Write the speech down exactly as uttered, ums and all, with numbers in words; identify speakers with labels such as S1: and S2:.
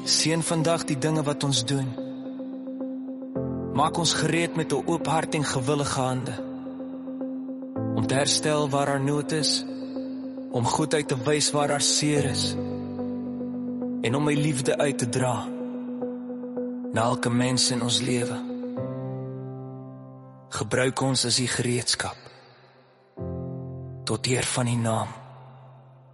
S1: Seën vandag die dinge wat ons doen. Maak ons gereed met 'n oop hart en gewillige hande, om te herstel waar daar nood is, om goedheid te wys waar daar seer is, en om my liefde uit te dra na elke mens in ons lewe. Gebruik ons as die gereedskap tot eer van die naam